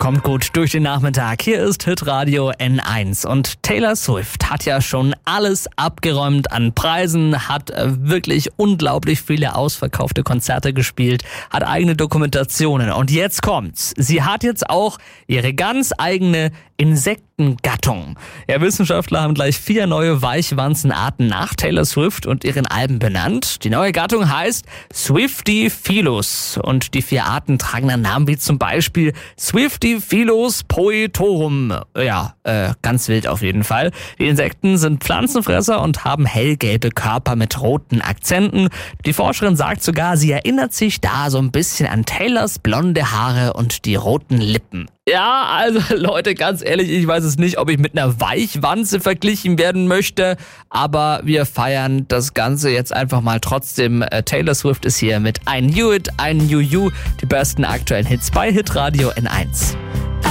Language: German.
Kommt gut durch den Nachmittag. Hier ist Hitradio N1 und Taylor Swift hat ja schon alles abgeräumt an Preisen, hat wirklich unglaublich viele ausverkaufte Konzerte gespielt, hat eigene Dokumentationen und jetzt kommt's. Sie hat jetzt auch ihre ganz eigene Insektengattung. Ja, Wissenschaftler haben gleich 4 neue Weichwanzenarten nach Taylor Swift und ihren Alben benannt. Die neue Gattung heißt Swiftyphilus und die 4 Arten tragen dann Namen wie zum Beispiel Swiftyphilus poetorum. Ja, ganz wild auf jeden Fall. Die Insekten sind Pflanzenfresser und haben hellgelbe Körper mit roten Akzenten. Die Forscherin sagt sogar, sie erinnert sich da so ein bisschen an Taylors blonde Haare und die roten Lippen. Ja, also Leute, ganz ehrlich, ich weiß es nicht, ob ich mit einer Weichwanze verglichen werden möchte, aber wir feiern das Ganze jetzt einfach mal trotzdem. Taylor Swift ist hier mit I Knew It, I Knew You, die besten aktuellen Hits bei Hitradio N1.